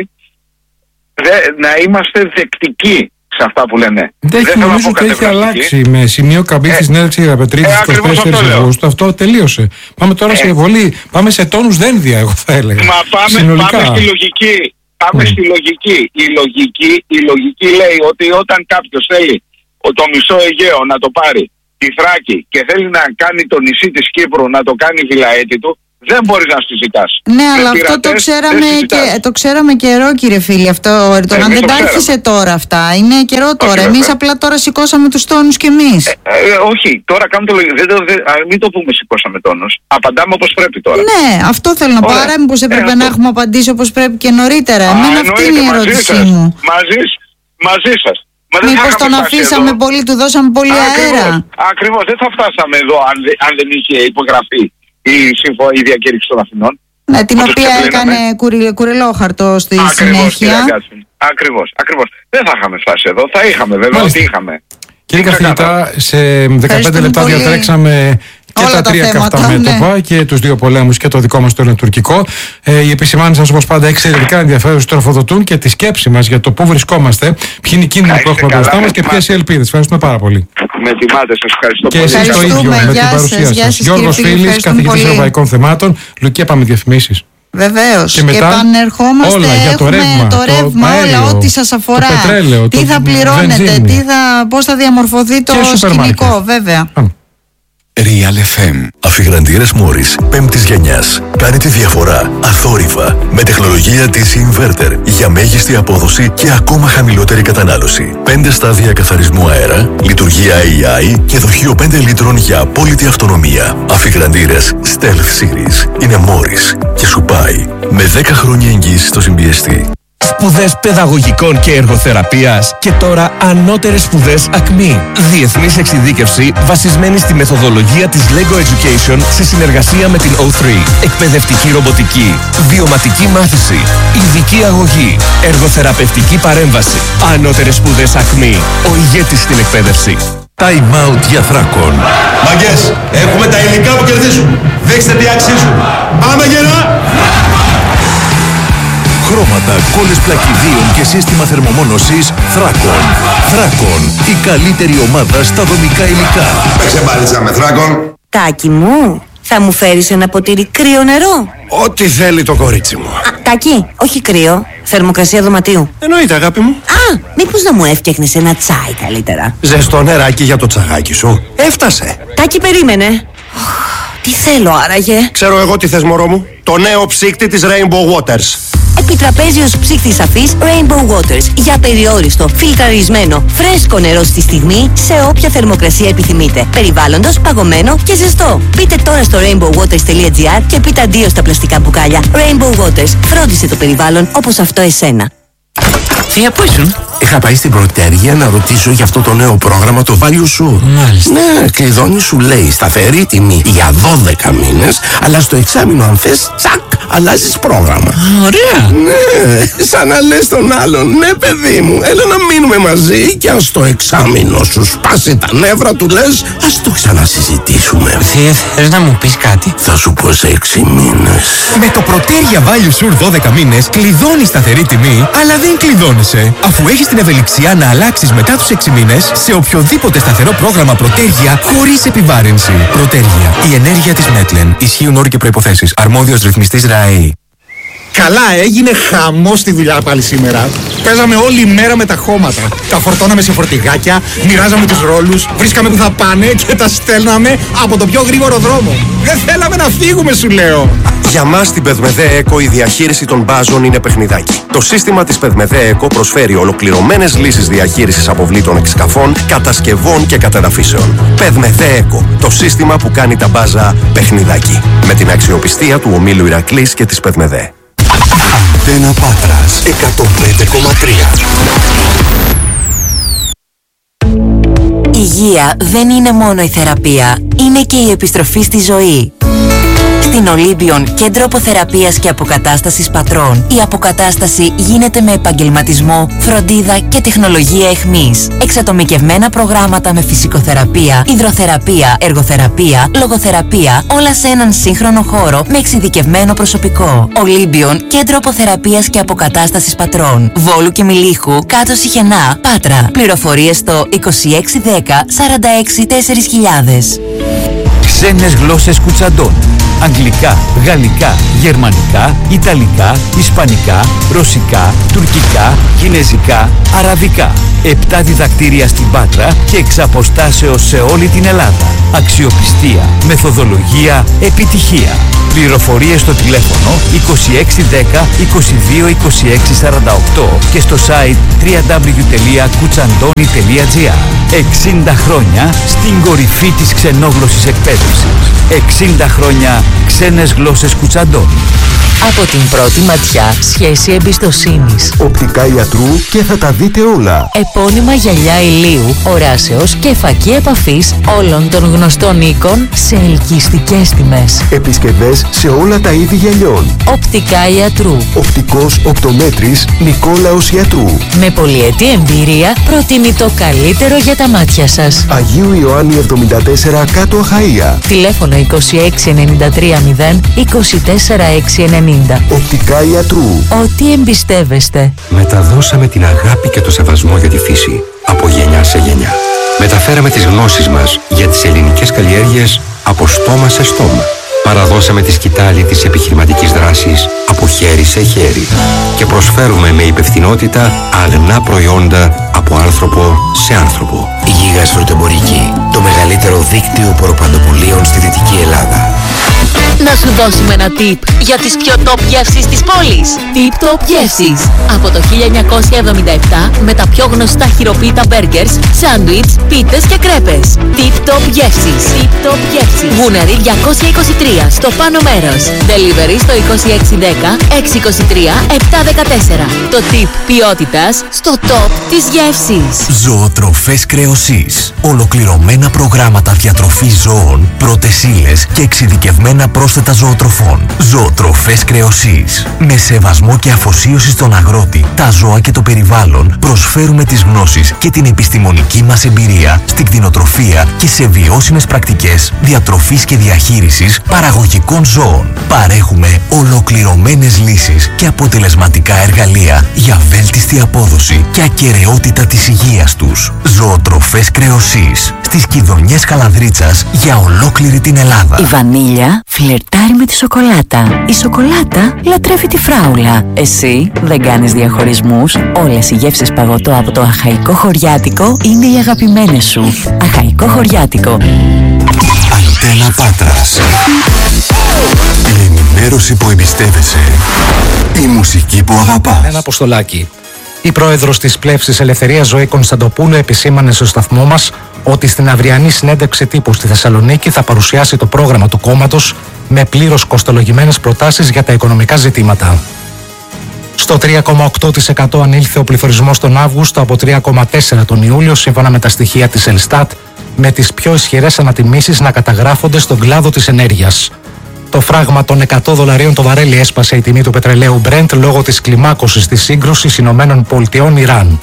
δε, να είμαστε δεκτικοί σε αυτά που λένε. Δεν, δεν νομίζω ότι έχει αλλάξει με σημείο καμπή ε, της συνέντευξης για Πετρίδη στις είκοσι τέσσερις Αυγούστου. Αυτό τελείωσε. Πάμε τώρα ε, σε βολή, πάμε σε τόνους δένδια, εγώ θα έλεγα. Μα πάμε, πάμε στη λογική. Πάμε mm. στη λογική. Η λογική. Η λογική λέει ότι όταν κάποιος θέλει το μισό Αιγαίο να το πάρει, τη Θράκη, και θέλει να κάνει το νησί της Κύπρου να το κάνει βιλαέτη του, δεν μπορείς να συζητάς. Ναι, αλλά αυτό το ξέραμε, και, το ξέραμε καιρό, κύριε φίλε. Αυτό ο Ερντογάν δεν τα άρχισε τώρα αυτά. Είναι καιρό τώρα. Εμείς απλά τώρα σηκώσαμε τους τόνους κι εμείς. Ε, ε, όχι, τώρα κάνουμε το λογικό. Μην το πούμε σηκώσαμε τόνους. Απαντάμε όπως πρέπει τώρα. Ναι, αυτό θέλω να πω. Άρα, μήπως έπρεπε ε, να έχουμε απαντήσει όπως πρέπει και νωρίτερα. Εμένα αυτή είναι η ερώτησή μου. Μαζί, μαζί σας. Μήπως τον αφήσαμε εδώ. πολύ, του δώσαμε πολύ Ακριβώς, αέρα. Ακριβώς, δεν θα φτάσαμε εδώ αν, αν δεν είχε υπογραφεί η, η διακήρυξη των Αθηνών. Ναι, την οποία έκανε κουρι, κουρελόχαρτο στη ακριβώς, συνέχεια. Ακριβώς, ακριβώς. Δεν θα είχαμε φτάσει εδώ, θα είχαμε βέβαια ότι είχαμε. Κύριε καθηγητά, σε δεκαπέντε λεπτά πολύ. διατρέξαμε και όλα τα τρία καυτά μέτωπα, ναι. και τους δύο πολέμους, και το δικό μας το ελληνοτουρκικό. Ε, οι επισημάνσεις σας, όπως πάντα, εξαιρετικά ενδιαφέρουσες, τροφοδοτούν και τη σκέψη μας για το πού βρισκόμαστε, ποιοι είναι οι κίνδυνοι που έχουμε μπροστά μας και ποιες οι ελπίδες. Ευχαριστούμε πάρα πολύ. Με τιμάτε, σας ευχαριστώ και πολύ. Και εσείς το ίδιο με την παρουσία σας. Γιώργος Φίλης, καθηγητής Ευρωπαϊκών Θεμάτων. Λουκία, πάμε διαφημίσεις. Βεβαίως. Και, και επανερχόμαστε. Όλα, για το ρεύμα, το ρεύμα το αέριο, όλα, ό,τι σας αφορά. Το πετρέλαιο, τι το θα πληρώνετε, τι θα, πώς θα διαμορφωθεί το σκηνικό, βέβαια. Real εφ εμ. Αφιγραντήρες Μόρις πέμπτης γενιάς. Κάνει τη διαφορά αθόρυβα με τεχνολογία ντι σι Inverter για μέγιστη απόδοση και ακόμα χαμηλότερη κατανάλωση. πέντε στάδια καθαρισμού αέρα, λειτουργία έι άι και δοχείο πέντε λίτρων για απόλυτη αυτονομία. Αφιγραντήρες Stealth Series είναι Μόρις και σου πάει με δέκα χρόνια εγγύηση στο συμπιεστή. Σπουδές παιδαγωγικών και εργοθεραπείας και τώρα ανώτερες σπουδές ΑΚΜΗ. Διεθνής εξειδίκευση βασισμένη στη μεθοδολογία της Lego Education σε συνεργασία με την ο θρι. Εκπαιδευτική ρομποτική, βιωματική μάθηση, ειδική αγωγή, εργοθεραπευτική παρέμβαση. Ανώτερες σπουδές ΑΚΜΗ. Ο ηγέτης στην εκπαίδευση. Time out για Θράκων. Μαγκές, έχουμε τα υλικά που κερδίζουν. Δείξτε τι αξίζουν. Πάμε γερά! Χρώματα, κόλλες πλακιδίων και σύστημα θερμομόνωσης Θράκων. Θράκων, η καλύτερη ομάδα στα δομικά υλικά. Παίξε μπάλιτσα με Θράκων. Τάκη μου, θα μου φέρεις ένα ποτήρι κρύο νερό? Ό,τι θέλει το κορίτσι μου. Α, Τάκη, όχι κρύο, θερμοκρασία δωματίου. Εννοείται, αγάπη μου. Α, μήπως να μου έφτιαχνες ένα τσάι καλύτερα? Ζεστό νεράκι για το τσαγάκι σου. Έφτασε. Τάκη, περίμενε. Τι θέλω άραγε? Ξέρω εγώ τι θες, μωρό μου. Το νέο ψύκτη της Rainbow Waters. Επιτραπέζιος ψύκτης αφής Rainbow Waters για περιόριστο, φιλτραρισμένο, φρέσκο νερό στη στιγμή σε όποια θερμοκρασία επιθυμείτε. Περιβάλλοντος, παγωμένο και ζεστό. Μπείτε τώρα στο rainbow waters τελεία gr και πείτε αντίο στα πλαστικά μπουκάλια. Rainbow Waters. Φρόντισε το περιβάλλον όπως αυτό εσένα. Θεία, πού ήσουν? Είχα πάει στην Πρωτέργεια να ρωτήσω για αυτό το νέο πρόγραμμα, το Value Sure. Μάλιστα. Ναι, κλειδώνει, σου λέει σταθερή τιμή για δώδεκα μήνες, αλλά στο εξάμηνο αν θες, τσακ, αλλάζεις πρόγραμμα. Ωραία. Ναι, σαν να λες τον άλλον, ναι παιδί μου, έλα να μείνουμε μαζί και αν στο εξάμηνο σου σπάσει τα νεύρα του λες, ας το ξανασυζητήσουμε. Θεέ, θες να μου πεις κάτι? Θα σου πω σε έξι μήνες. Με το Πρωτέργεια Value Sure δώδεκα μήνες κλειδώνεις σταθερή τιμή, αλλά δεν κλειδώνεσαι, αφού έχεις την ευελιξία να αλλάξεις μετά τους έξι μήνες σε οποιοδήποτε σταθερό πρόγραμμα Πρωτέργεια χωρίς επιβάρυνση. Πρωτέργεια. Η ενέργεια της Μέτλεν. Ισχύουν όροι και προϋποθέσεις. Αρμόδιος ρυθμιστής ΡΑΕΗ. Καλά, έγινε χαμός στη δουλειά πάλι σήμερα. Παίζαμε όλη μέρα με τα χώματα. Τα φορτώναμε σε φορτηγάκια, μοιράζαμε τους ρόλους, βρίσκαμε που θα πάνε και τα στέλναμε από το πιο γρήγορο δρόμο. Δεν θέλαμε να φύγουμε, σου λέω. Για μας στην Πεδμεδέ Eco η διαχείριση των μπάζων είναι παιχνιδάκι. Το σύστημα της Πεδμεδέ Eco προσφέρει ολοκληρωμένες λύσεις διαχείρισης αποβλήτων εξκαφών, κατασκευών και κατεδαφίσεων. Πεδμεδέ Eco, το σύστημα που κάνει τα μπάζα παιχνιδάκι. Με την αξιοπιστία του ομίλου Ηρακλής και της Πεδμεδέ. Αντένα Πάτρας εκατόν πέντε κόμμα τρία. Η υγεία δεν είναι μόνο η θεραπεία, είναι και η επιστροφή στη ζωή. Στην Ολύμπιον Κέντρο Αποθεραπείας και Αποκατάστασης Πατρών, η αποκατάσταση γίνεται με επαγγελματισμό, φροντίδα και τεχνολογία εχμής. Εξατομικευμένα προγράμματα με φυσικοθεραπεία, υδροθεραπεία, εργοθεραπεία, λογοθεραπεία, όλα σε έναν σύγχρονο χώρο με εξειδικευμένο προσωπικό. Ολύμπιον Κέντρο Αποθεραπείας και Αποκατάστασης Πατρών, Βόλου και Μιλίχου, κάτω Σιχενά, Πάτρα. Πληροφορίες στο είκοσι έξι δέκα σαράντα έξι τέσσερα χιλιάδες. Ξένες γλώσσες Κουτσαντών. Αγγλικά, γαλλικά, γερμανικά, ιταλικά, ισπανικά, ρωσικά, τουρκικά, κινεζικά, αραβικά. Επτά διδακτήρια στην Πάτρα και εξ αποστάσεως σε όλη την Ελλάδα. Αξιοπιστία, μεθοδολογία, επιτυχία. Πληροφορίες στο τηλέφωνο είκοσι έξι δέκα είκοσι δύο είκοσι έξι σαράντα οκτώ και στο site double-u double-u double-u τελεία κουτσαντώνι τελεία τζι άρ. εξήντα χρόνια στην κορυφή της ξενόγλωσσης εκπαίδευσης. εξήντα χρόνια ξένες γλώσσες Κουτσαντώνι. Από την πρώτη ματιά, σχέση εμπιστοσύνης. Οπτικά ιατρού και θα τα δείτε όλα. Επώνυμα γυαλιά ηλίου, οράσεως και φακή επαφής όλων των γνωστών οίκων σε ελκυστικές τιμές. Επισκευές σε όλα τα είδη γυαλιών. Οπτικά ιατρού. Οπτικός οπτομέτρης Νικόλαος Ιατρού. Με πολυετή εμπειρία προτείνει το καλύτερο για τα μάτια σας. Αγίου Ιωάννη εβδομήντα τέσσερα κάτω Αχαΐα. Τηλέφωνο είκοσι έξι ενενήντα τρία μηδέν είκοσι τέσσερα έξι ενενήντα. Οπτικά ιατρού. Ό,τι εμπιστεύεστε. Μεταδώσαμε την αγάπη και το σεβασμό για τη φύση από γενιά σε γενιά. Μεταφέραμε τις γνώσεις μας για τις ελληνικές καλλιέργειες από στόμα σε στόμα. Παραδώσαμε τη σκητάλη της επιχειρηματικής δράσης από χέρι σε χέρι. Και προσφέρουμε με υπευθυνότητα αγνά προϊόντα από άνθρωπο σε άνθρωπο. Γίγας Φρουτεμπορική, το μεγαλύτερο δίκτυο ποροπαντοπολίων στη Δυτική Ελλάδα. Να σου δώσουμε ένα tip για τις πιο top γεύσεις της πόλης. Tip Top γεύσεις. Από το χίλια εννιακόσια εβδομήντα επτά με τα πιο γνωστά χειροποίητα μπέργκερς, σάντουιτς, πίτες και κρέπες. Tip Top γεύσεις. Tip Top γεύσεις. Γούναρη διακόσια είκοσι τρία στο πάνω μέρος. Delivery στο είκοσι έξι δέκα έξι είκοσι τρία επτά δεκατέσσερα. Το tip ποιότητας στο top της γεύσης. Ζωοτροφές Κρεοσής. Ολοκληρωμένα προγράμματα διατροφής ζώων, πρώτες ύλες και εξειδικευμένα πρόσθετα ζωοτροφών. Ζωοτροφές Κρεοσής. Με σεβασμό και αφοσίωση στον αγρότη, τα ζώα και το περιβάλλον, προσφέρουμε τις γνώσεις και την επιστημονική μας εμπειρία στην κτηνοτροφία και σε βιώσιμες πρακτικές διατροφής και διαχείρισης παραγωγικών ζώων. Παρέχουμε ολοκληρωμένες λύσεις και αποτελεσματικά εργαλεία για βέλτιστη απόδοση και ακεραιότητα της υγείας τους. Ζωοτροφές Κρεοσής. Στις Κιδωνιές Καλανδρίτσας για ολόκληρη την Ελλάδα. Η βανίλια φλερτάρει με τη σοκολάτα. Η σοκολάτα λατρεύει τη φράουλα. Εσύ δεν κάνεις διαχωρισμούς. Όλες οι γεύσεις παγωτό από το Αχαϊκό Χωριάτικο είναι οι αγαπημένες σου. Αχαϊκό Χωριάτικο. Αντένα Πάτρας. Η ενημέρωση που εμπιστεύεσαι. Η μουσική που αγαπάς. Ένα αποστολάκι. Η πρόεδρος της Πλεύσης Ελευθερία Ζωή Κωνσταντοπούλου επισήμανε στο σταθμό μας ότι στην αυριανή συνέντευξη τύπου στη Θεσσαλονίκη θα παρουσιάσει το πρόγραμμα του κόμματος με πλήρως κοστολογημένες προτάσεις για τα οικονομικά ζητήματα. Στο τρία κόμμα οκτώ τοις εκατό ανήλθε ο πληθωρισμός τον Αύγουστο από τρία κόμμα τέσσερα τοις εκατό τον Ιούλιο, σύμφωνα με τα στοιχεία της Ελστάτ, με τις πιο ισχυρές ανατιμήσεις να καταγράφονται στον κλάδο της ενέργειας. Το φράγμα των εκατό δολαρίων το βαρέλι έσπασε η τιμή του πετρελαίου Brent λόγω της κλιμάκωσης της σύγκρουσης Ηνωμένων Πολιτειών Ιράν.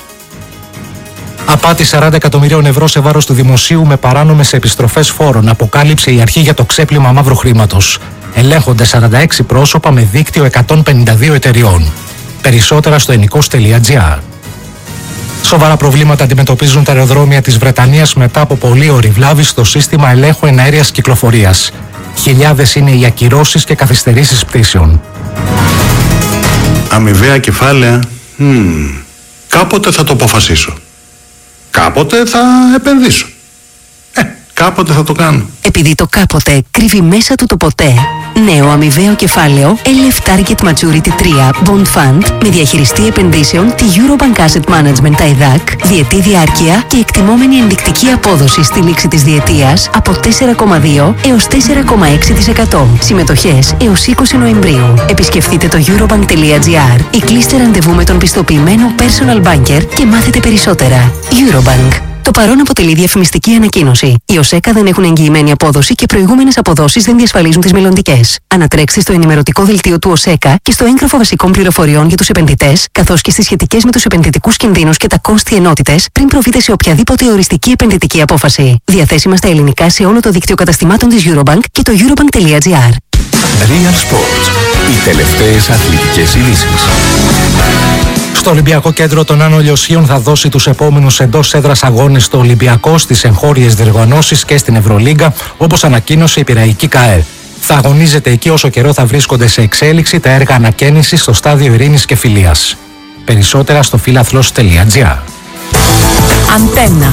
Απάτη σαράντα εκατομμυρίων ευρώ σε βάρος του δημοσίου με παράνομες επιστροφές φόρων, αποκάλυψε η αρχή για το ξέπλυμα μαύρου χρήματος. Ελέγχονται σαράντα έξι πρόσωπα με δίκτυο εκατόν πενήντα δύο εταιριών. Περισσότερα στο ενικός τελεία τζι άρ. Σοβαρά προβλήματα αντιμετωπίζουν τα αεροδρόμια της Βρετανίας μετά από πολλή ώρη βλάβη στο σύστημα ελέγχου εναέριας κυκλοφορίας. Χιλιάδες είναι οι ακυρώσεις και καθυστερήσεις πτήσεων. Αμοιβαία κεφάλαια. Hmm. Κάποτε θα το αποφασίσω. Κάποτε θα επενδύσω. Ε, κάποτε θα το κάνω. Επειδή το κάποτε κρύβει μέσα του το ποτέ. Νέο αμοιβαίο κεφάλαιο ελ εφ Target Maturity τρία Bond Fund με διαχειριστή επενδύσεων τη Eurobank Asset Management τα ΕΔΑΚ, διετή διάρκεια και εκτιμόμενη ενδεικτική απόδοση στη λήξη της διετίας από τέσσερα κόμμα δύο έως τέσσερα κόμμα έξι τοις εκατό. Συμμετοχές έως είκοσι Νοεμβρίου. Επισκεφτείτε το eurobank τελεία τζι άρ ή κλείστε ραντεβού με τον πιστοποιημένο personal banker και μάθετε περισσότερα. Eurobank. Το παρόν αποτελεί διαφημιστική ανακοίνωση. Οι ΟΣΕΚΑ δεν έχουν εγγυημένη απόδοση και προηγούμενες αποδόσεις δεν διασφαλίζουν τις μελλοντικές. Ανατρέξτε στο ενημερωτικό δελτίο του ΟΣΕΚΑ και στο έγγραφο βασικών πληροφοριών για τους επενδυτές, καθώς και στις σχετικές με τους επενδυτικούς κινδύνους και τα κόστη ενότητες, πριν προβείτε σε οποιαδήποτε οριστική επενδυτική απόφαση. Διαθέσιμα στα ελληνικά σε όλο το δίκτυο καταστημάτων της Eurobank και το eurobank τελεία τζι άρ. Real Sports. Οι τελευταίες αθλητικές ειδήσεις. Στο Ολυμπιακό Κέντρο των Άνω Λιωσίων θα δώσει τους επόμενους εντός έδρας αγώνες στο Ολυμπιακό, στις εγχώριες διοργανώσεις και στην Ευρωλίγκα, όπως ανακοίνωσε η Πειραϊκή ΚΑΕ. Θα αγωνίζεται εκεί όσο καιρό θα βρίσκονται σε εξέλιξη τα έργα ανακαίνησης στο στάδιο ειρήνης και φιλίας. Περισσότερα στο φιλαθλός τελεία τζι άρ. Αντένα.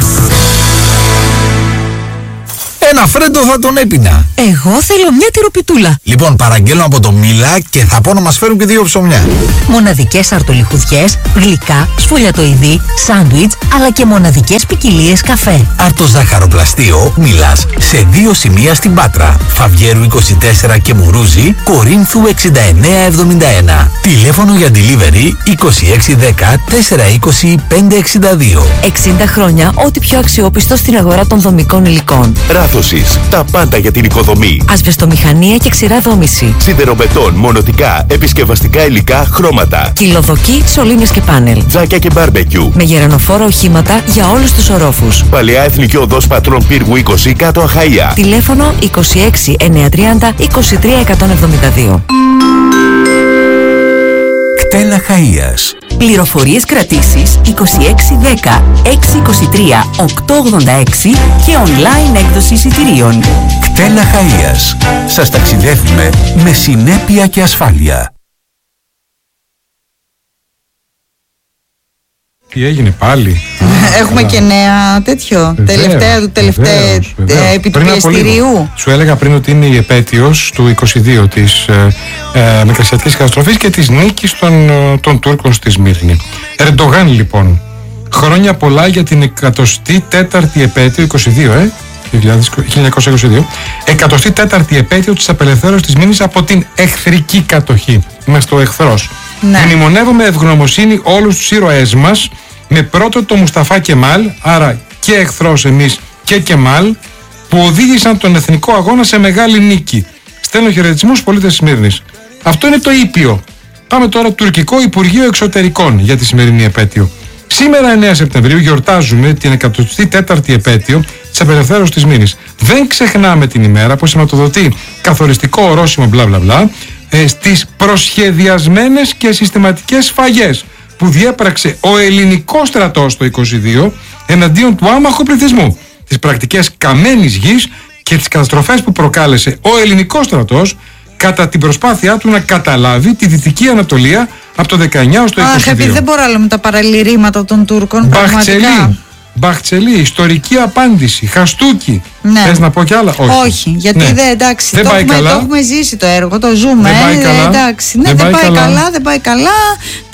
Ένα φρέντο θα τον έπινα. Εγώ θέλω μια τυροπιτούλα. Λοιπόν, παραγγέλνω από το Μίλα και θα πω να μας φέρουν και δύο ψωμιά. Μοναδικές αρτολιχουδιές, γλυκά, σφολιατοειδή, σάντουιτς, αλλά και μοναδικές ποικιλίες καφέ. Αρτοζαχαροπλαστείο Μίλας σε δύο σημεία στην Πάτρα. Φαβιέρου είκοσι τέσσερα και Μουρούζη, Κορίνθου εξήντα εννέα εβδομήντα ένα. Τηλέφωνο για delivery είκοσι έξι δέκα τετρακόσια είκοσι πεντακόσια εξήντα δύο. εξήντα χρόνια ό,τι πιο αξιόπιστο στην αγορά των δομικών υλικών. Ράθωσης. Τα πάντα για την οικοδομή. Ασβεστομηχανία και ξηρά δόμηση. Σιδεροβετών, μονοτικά, επισκευαστικά υλικά, χρώματα. Κυλοδοκή, σωλήνες και πάνελ. Τζάκια και μπάρμπεκιου. Με γερανοφόρα οχήματα για όλους τους ορόφους. Παλαιά Εθνική Οδός Πατρών Πύργου είκοσι κάτω Αχαΐα. Τηλέφωνο είκοσι έξι εννιακόσια τριάντα είκοσι τρία εκατόν εβδομήντα δύο. Κτέλ Αχαΐας. Πληροφορίες κρατήσεις είκοσι έξι δέκα έξι είκοσι τρία οκτώ ογδόντα έξι και online έκδοση εισιτηρίων. Κτέλ Αχαΐας. Σας ταξιδεύουμε με συνέπεια και ασφάλεια. Τι έγινε πάλι? Έχουμε και νέα τέτοιο. Βεβαίως, τελευταία του τελευταία επί του πιεστηρίου. Σου έλεγα πριν ότι είναι η επέτειος του είκοσι δύο της ε, ε, Μικρασιατικής καταστροφής και της νίκης των, των Τούρκων στη Σμύρνη. Ερντογάν λοιπόν. Χρόνια πολλά για την εκατοστή τέταρτη επέτειο, είκοσι δύο, ε, χίλια εννιακόσια είκοσι δύο, εκατοστή τέταρτη επέτειο της απελευθέρωσης της Μήνης από την εχθρική κατοχή. Είμαστε ο εχθρός. Ναι. Μνημονεύουμε ευγνωμοσύνη όλους τους ήρωές μας, με πρώτο το Μουσταφά Κεμάλ, άρα και εχθρός εμείς και Κεμάλ, που οδήγησαν τον εθνικό αγώνα σε μεγάλη νίκη. Στέλνω χαιρετισμούς στους πολίτες της Σμύρνης. Αυτό είναι το ήπιο. Πάμε τώρα τουρκικό Υπουργείο Εξωτερικών για τη σημερινή επέτειο. Σήμερα εννέα Σεπτεμβρίου γιορτάζουμε την εκατοστή τέταρτη επέτειο της απελευθέρωσης της Μήνης. Δεν ξεχνάμε την ημέρα που σηματοδοτεί καθοριστικό ορόσημο μπλα μπλα μπλα ε, στις προσχεδιασμένες και συστηματικές σφαγές που διέπραξε ο ελληνικός στρατός το είκοσι δύο εναντίον του άμαχου πληθυσμού, τις πρακτικές καμένης γης και τις καταστροφές που προκάλεσε ο ελληνικός στρατός κατά την προσπάθειά του να καταλάβει τη Δυτική Ανατολία από το δεκαεννιά ως το είκοσι δύο. Αχ, επειδή δεν μπορώ άλλο με τα παραλυρήματα των Τούρκων. Μπαχτσελή, Μπαχτσελή, ιστορική απάντηση, Χαστούκι. Ναι. Θες να πω κι άλλα? Όχι. Όχι, γιατί ναι. δεν, εντάξει, δεν το, πάει έχουμε, καλά. το έχουμε ζήσει το έργο, το ζούμε. Δεν πάει ε, καλά. Εντάξει, ναι, δεν, δεν πάει καλά. καλά, δεν πάει καλά.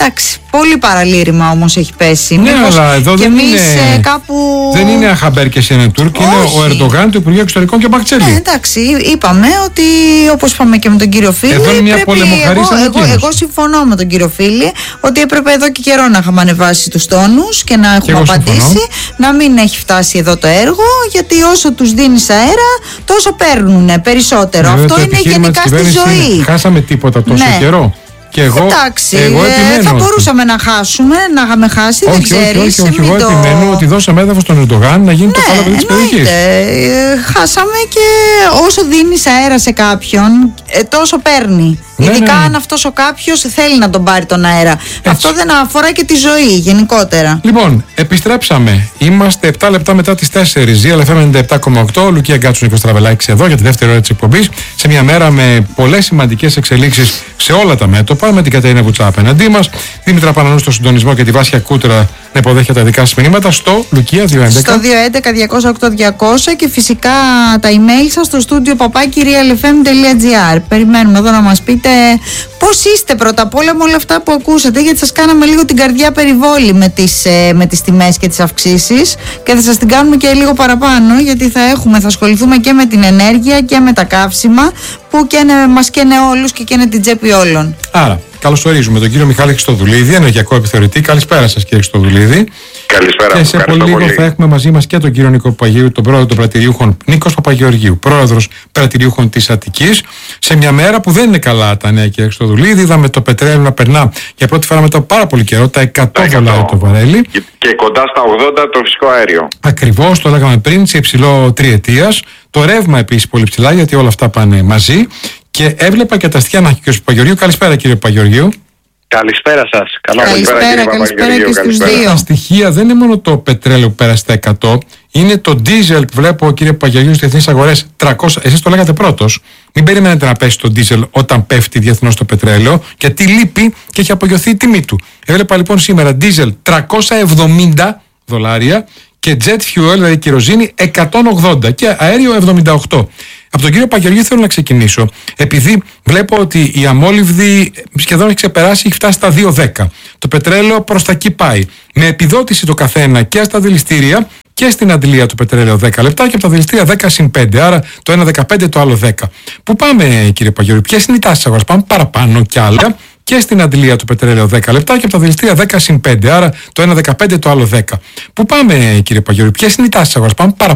εντάξει, πολύ παραλήρημα όμως έχει πέσει. Ναι, Μήπως αλλά εδώ και δεν εμείς είναι, κάπου... δεν είναι Αχαμπέρ και Σενετούρκ, είναι ο Ερντογάν, το Υπουργείο Εξωτερικών και ο Μπακτσέλη. Ναι, εντάξει, είπαμε ότι όπως είπαμε και με τον κύριο Φίλη, εδώ είναι μια πολεμοχαρής εγώ, εγώ, εγώ συμφωνώ με τον κύριο Φίλη ότι έπρεπε εδώ και καιρό να είχαμε ανεβάσει τους τόνους και να έχουμε και απαντήσει, συμφωνώ. Να μην έχει φτάσει εδώ το έργο, γιατί όσο τους δίνεις αέρα τόσο παίρνουν περισσότερο. Βέβαια, αυτό είναι γενικά στη ζωή. Είναι, χάσαμε τίποτα τόσο ναι. καιρό. Και εγώ, εντάξει, εγώ ε, θα μπορούσαμε να χάσουμε, να είχαμε χάσει, όχι, δεν ξέρεις. Όχι, όχι, όχι, εγώ το... επιμένω ότι δώσαμε έδαφος στον Ερντογάν να γίνει ναι, το καλό παιδί της περιοχής. Ε, χάσαμε και όσο δίνεις αέρα σε κάποιον, ε, τόσο παίρνει. Ναι, ειδικά ναι, ναι. αν αυτός ο κάποιος θέλει να τον πάρει τον αέρα. Έτσι. Αυτό δεν αφορά και τη ζωή γενικότερα. Λοιπόν, επιστρέψαμε. Είμαστε επτά λεπτά μετά τις τέσσερις. Real εφ εμ ενενήντα επτά κόμμα οκτώ. Λουκία Γκάτσου, Νίκος Τραβελάκης εδώ για τη δεύτερη ώρα της εκπομπής. Σε μια μέρα με πολλές σημαντικές εξελίξεις σε όλα τα μέτωπα. Με την Κατερίνα Βουτσά απέναντί μας. Δήμητρα Πανανού στο συντονισμό και τη Βάσια Κούτρα να υποδέχεται τα δικά σας μηνύματα στο Λουκία δύο έντεκα. Στο δύο έντεκα διακόσια οκτώ διακόσια και φυσικά τα email σας στο στούντιο παπάκι real f m τελεία g r. Περιμένουμε εδώ να μας πείτε πώς είστε πρώτα απ' όλα με όλα αυτά που ακούσατε, γιατί σας κάναμε λίγο την καρδιά περιβόλη με τις, με τις τιμές και τις αυξήσεις και θα σας την κάνουμε και λίγο παραπάνω, γιατί θα έχουμε, θα ασχοληθούμε και με την ενέργεια και με τα καύσιμα που καίνε, μας καίνε όλους και καίνε την τσέπη όλων. Άρα, καλωσορίζουμε τον κύριο Μιχάλη Χριστοδουλίδη, ενεργειακό επιθεωρητή. Καλησπέρα σας, κύριε Χριστοδουλίδη. Καλησπέρα. Και σε πολύ λίγο θα έχουμε μαζί μας και τον κύριο Νίκο Παπαγεωργίου, τον πρόεδρο των πρατηριούχων, Νίκος Παπαγεωργίου, πρόεδρος πρατηριούχων της Αττικής, σε μια μέρα που δεν είναι καλά τα νέα, κύριε Χριστοδουλίδη. Είδαμε το πετρέλαιο να περνά για πρώτη φορά μετά από πάρα πολύ καιρό τα εκατό δολάρια το βαρέλι. Και, και κοντά στα ογδόντα το φυσικό αέριο. Ακριβώς, το λέγαμε πριν, σε υψηλό τριετίας. Το ρεύμα επίσης πολύ ψηλά, γιατί όλα αυτά πάνε μαζί. Και έβλεπα και τα αστεία να έχει ο κ. Παπαγεωργίου. Καλησπέρα, κύριε Παπαγεωργίου. Καλησπέρα σας. Καλά, καλησπέρα, καλησπέρα, καλησπέρα και στους δύο. Τα στοιχεία δεν είναι μόνο το πετρέλαιο που πέρασε τα εκατό, είναι το ντίζελ που βλέπω, κύριε Παπαγεωργίου, στις διεθνείς αγορές τριακόσια. Εσείς το λέγατε πρώτος. Μην περιμένετε να πέσει το ντίζελ όταν πέφτει διεθνώς το πετρέλαιο, γιατί λείπει και έχει απογειωθεί η τιμή του. Έβλεπα λοιπόν σήμερα ντίζελ τριακόσια εβδομήντα δολάρια και jet fuel, δηλαδή κυροζίνη, εκατόν ογδόντα και αέριο εβδομήντα οκτώ. Από τον κύριο Παπαγεωργίου θέλω να ξεκινήσω, επειδή βλέπω ότι η αμόλυβδη σχεδόν έχει ξεπεράσει, έχει φτάσει στα δύο δέκα. Το πετρέλαιο προς τα εκεί πάει. Με επιδότηση το καθένα και στα δηληστήρια και στην αντλία του πετρέλαιο δέκα λεπτά και από τα δηληστήρια δέκα συν πέντε. Άρα το ένα δεκαπέντε, το άλλο δέκα. Πού πάμε, κύριε Παπαγεωργίου, ποιες είναι οι τάσεις αγοράς? Πάμε παραπάνω κι άλλα. Και στην αντλία του πετρέλαιο δέκα λεπτά και από τα δηληστήρια δέκα συν πέντε. Άρα το ένα δεκαπέντε, το άλλο δέκα. Πού πάμε, κύριε Παπαγεωργίου, ποιες είναι οι τάσεις αγοράς? Πάμε παραπάνω.